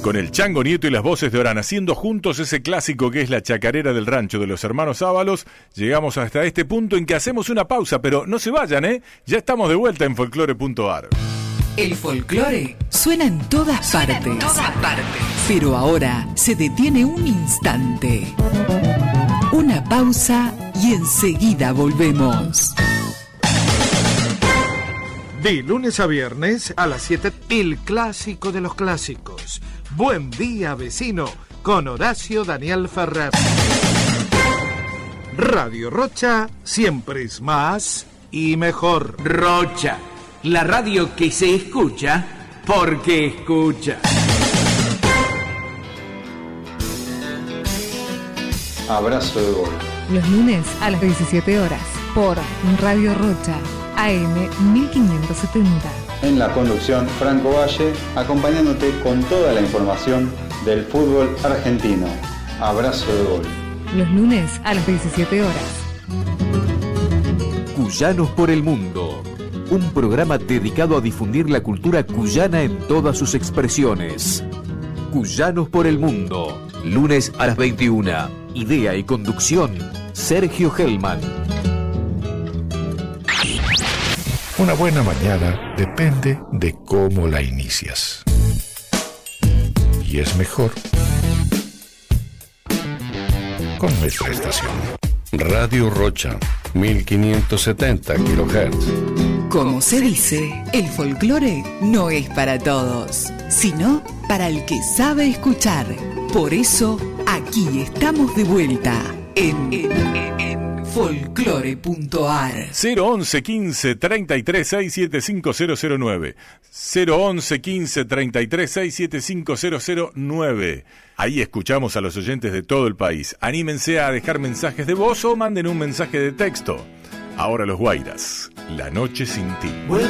Con el Chango Nieto y las voces de Orán haciendo juntos ese clásico que es la chacarera del rancho de los hermanos Ábalos, llegamos hasta este punto en que hacemos una pausa, pero no se vayan, Ya estamos de vuelta en folclore.ar. El folclore suena en todas partes. Pero ahora se detiene un instante. Una pausa y enseguida volvemos. De lunes a viernes a las 7, el clásico de los clásicos. Buen día, vecino, con Horacio Daniel Ferrer. Radio Rocha siempre es más y mejor. Rocha, la radio que se escucha porque escucha. Abrazo de gol. Los lunes a las 17 horas por Radio Rocha, AM 1570. En la conducción, Franco Valle, acompañándote con toda la información del fútbol argentino. Abrazo de gol. Los lunes a las 17 horas. Cuyanos por el Mundo. Un programa dedicado a difundir la cultura cuyana en todas sus expresiones. Cuyanos por el Mundo. Lunes a las 21. Idea y conducción, Sergio Hellman. Una buena mañana depende de cómo la inicias. Y es mejor con nuestra estación. Radio Rocha, 1570 kHz. Como se dice, el folclore no es para todos, sino para el que sabe escuchar. Por eso, aquí estamos de vuelta en folclore.ar. 011 15 33 675 009. 011 15 33 675 009. Ahí escuchamos a los oyentes de todo el país. Anímense a dejar mensajes de voz o manden un mensaje de texto. Ahora los Guairas, La Noche Sin Ti.